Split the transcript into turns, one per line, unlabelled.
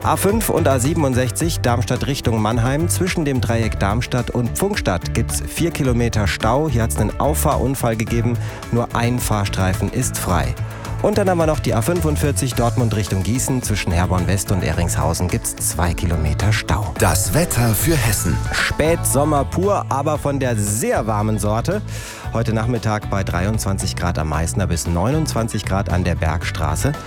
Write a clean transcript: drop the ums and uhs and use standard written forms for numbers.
A5 und A67 Darmstadt Richtung Mannheim. Zwischen dem Dreieck Darmstadt und Pfungstadt gibt es 4 Kilometer Stau. Hier hat es einen Auffahrunfall gegeben. Nur ein Fahrstreifen ist frei. Und dann haben wir noch die A45 Dortmund Richtung Gießen. Zwischen Herborn West und Ehringshausen gibt es 2 Kilometer Stau.
Das Wetter für Hessen.
Spätsommer pur, aber von der sehr warmen Sorte. Heute Nachmittag bei 23 Grad am Meißner bis 29 Grad an der Bergstraße.